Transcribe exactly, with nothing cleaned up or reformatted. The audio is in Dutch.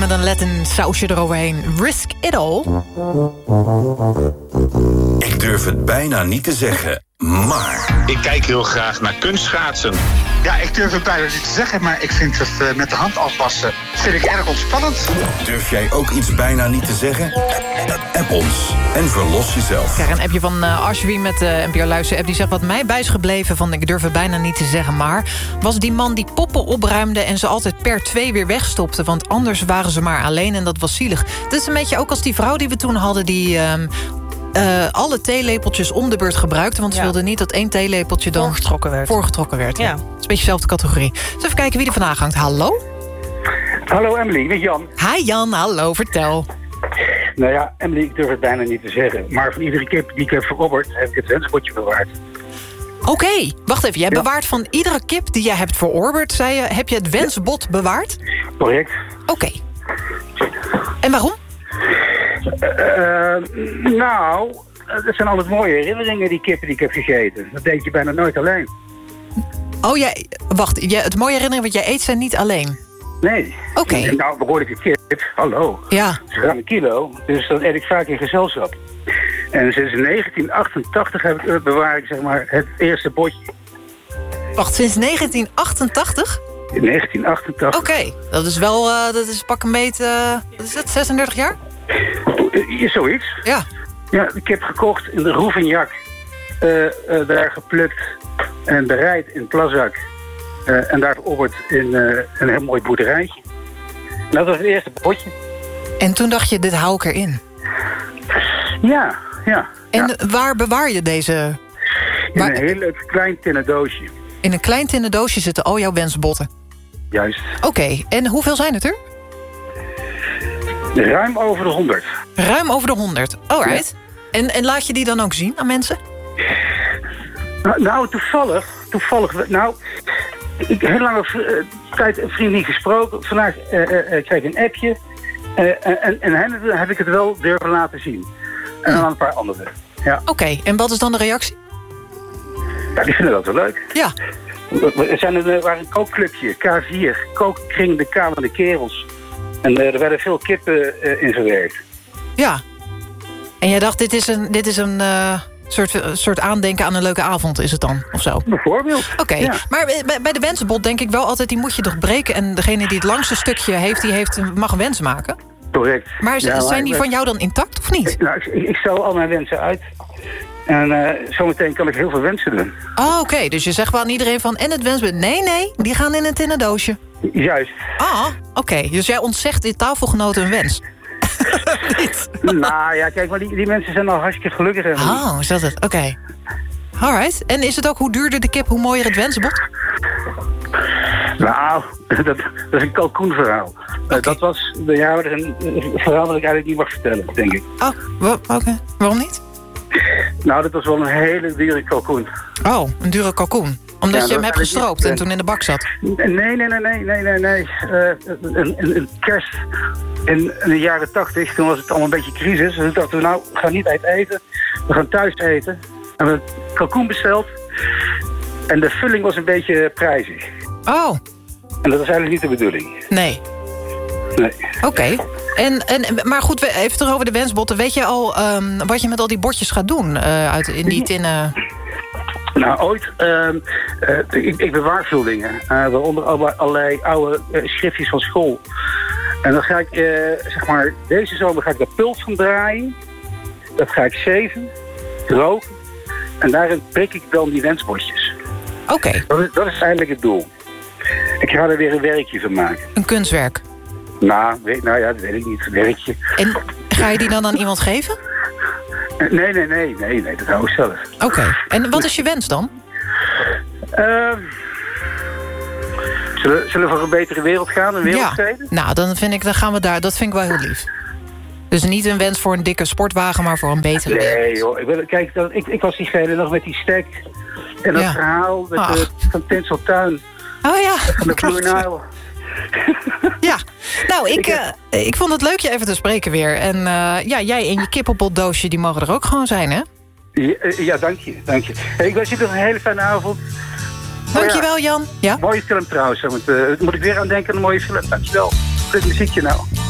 met een Latin sausje eroverheen. Risk It All. Ik durf het bijna niet te zeggen, maar... Ik kijk heel graag naar kunstschaatsen. Ja, ik durf het bijna niet te zeggen, maar ik vind het uh, met de hand afwassen vind ik erg ontspannend. Durf jij ook iets bijna niet te zeggen? App ons en verlos jezelf. Ik krijg een appje van uh, Ashwin met de N P R Luister-app. Die zegt, wat mij bij is gebleven van ik durf het bijna niet te zeggen, maar... was die man die poppen opruimde en ze altijd per twee weer wegstopte. Want anders waren ze maar alleen en dat was zielig. Het is een beetje ook als die vrouw die we toen hadden... die uh, uh, alle theelepeltjes om de beurt gebruikte. Want ze Ja. wilde niet dat één theelepeltje dan... Voorgetrokken werd. Voorgetrokken werd, ja. Ja. Het is een beetje dezelfde categorie. Dus even kijken wie er vandaag hangt. Hallo? Hallo Emily, met Jan. Hi Jan, hallo, vertel. Nou ja, Emily, ik durf het bijna niet te zeggen. Maar van iedere kip die ik heb verorberd, heb ik het wensbordje bewaard. Oké, okay, wacht even. Jij Ja. bewaart van iedere kip die jij hebt verorberd... zei je, heb je het wensbod bewaard? Correct. Oké. Okay. En waarom? Uh, nou, dat zijn altijd mooie herinneringen, die kippen die ik heb gegeten. Dat deed je bijna nooit alleen. Oh, jij, wacht. Jij, het mooie herinneringen wat jij eet zijn niet alleen? Nee. Oké. Okay. Nou, behoorlijke kip. Hallo. Ja. Ze gaan een kilo, dus dat eet ik vaak in gezelschap. En sinds negentien achtentachtig heb ik, bewaar ik zeg maar het eerste bordje. Wacht, sinds negentien achtentachtig? In negentien achtentachtig. Oké, okay. Dat is wel, uh, dat is pak een beet, uh, wat is het, zesendertig jaar? Uh, zoiets. Ja. Ja, ik heb gekocht in de Roevignac. Uh, uh, daar geplukt en bereid in Plazak. Uh, en daar verorberd in uh, een heel mooi boerderijtje. En dat was het eerste potje. En toen dacht je, dit hou ik erin? Ja, ja. En ja. waar bewaar je deze? In waar... een heel leuk klein tinnen doosje. In een klein tinnen doosje zitten al jouw wensbotten? Juist. Oké, okay. En hoeveel zijn het er? Ruim over de honderd. Ruim over de honderd, alright. Ja. En, en laat je die dan ook zien aan mensen? Nou, nou toevallig, toevallig, nou, ik heb heel lange uh, tijd een vriend niet gesproken. Vandaag uh, uh, kreeg ik een appje uh, en, en hen heb ik het wel durven laten zien. En dan een paar anderen. Ja. Oké, okay. En wat is dan de reactie? Ja, die vinden dat wel leuk. Ja. Er zijn een, waren een kookclubje, K vier, kookkring de Kalende Kerels. En uh, er werden veel kippen uh, in verwerkt. Ja. En jij dacht, dit is een, dit is een uh, soort, soort aandenken aan een leuke avond, is het dan? Of zo? Bijvoorbeeld. Oké, okay. Ja. Maar bij, bij de wensenbod denk ik wel altijd, die moet je toch breken. En degene die het langste stukje heeft, die heeft, mag een wens maken. Correct. Maar ja, zijn die van jou dan intact of niet? Nou, ik, ik stel al mijn wensen uit. En uh, zometeen kan ik heel veel wensen doen. Oh, oké. Okay. Dus je zegt wel aan iedereen van, en het wensbed. Nee, nee, die gaan in een tinnen doosje. Juist. Ah, oké. Okay. Dus jij ontzegt dit tafelgenoten een wens? Nou ja, kijk, maar die, die mensen zijn al hartstikke gelukkig. En oh, is dat het? Oké. Okay. Alright. En is het ook hoe duurder de kip, hoe mooier het wensbod? Nou, dat, dat is een kalkoenverhaal. Okay. Uh, dat was ja, dat is een, een verhaal dat ik eigenlijk niet mag vertellen, denk ik. Oh, oké. Okay. Waarom niet? Nou, dat was wel een hele dure kalkoen. Oh, een dure kalkoen. Omdat ja, je hem hebt gestroopt niet, en toen in de bak zat? Nee, nee, nee, nee, nee, nee, nee. Uh, een, een, een kerst in, in de jaren tachtig, toen was het allemaal een beetje crisis. Dus dachten we, nou, we gaan niet uit eten. We gaan thuis eten. En we hebben kalkoen besteld. En de vulling was een beetje prijzig. Oh. En dat was eigenlijk niet de bedoeling. Nee. Nee. Oké. Okay. En, en, maar goed, even terug over de wensbotten. Weet je al um, wat je met al die bordjes gaat doen uh, uit, in die tinnen? Nou, ooit. Uh, uh, ik, ik bewaar veel dingen. Uh, waaronder allerlei oude uh, schriftjes van school. En dan ga ik, uh, zeg maar, deze zomer ga ik de puls van draaien. Dat ga ik zeven, drogen. En daarin prik ik dan die wensbordjes. Oké. Okay. Dat, dat is eigenlijk het doel. Ik ga er weer een werkje van maken. Een kunstwerk? Nou, weet, nou ja, dat weet ik niet. Een werkje. En ga je die dan aan iemand geven? Nee, nee, nee, nee, nee, dat hou ik zelf. Oké, okay. En wat is je wens dan? Uh, zullen, zullen we voor een betere wereld gaan, een wereldvrede? Ja, nou, dan vind ik, dan gaan we daar, dat vind ik wel heel lief. Dus niet een wens voor een dikke sportwagen, maar voor een betere nee, wereld. Nee joh, ik, wil, kijk, dat, ik, ik was diegene nog met die stek. En dat ja. verhaal met de, van Tinseltuin. Oh ja, van de Blue Nile. Ja, nou, ik, ik, uh, ik vond het leuk je even te spreken weer. En uh, ja, jij en je kippenpotdoosje, die mogen er ook gewoon zijn, hè? Ja, ja dank je, dank je. Hey, ik wens je nog een hele fijne avond. Dankjewel, ja. Jan. Ja? Mooie film trouwens. Moet, uh, moet ik weer aan denken aan een mooie film. Dankjewel. Goed muziekje nou.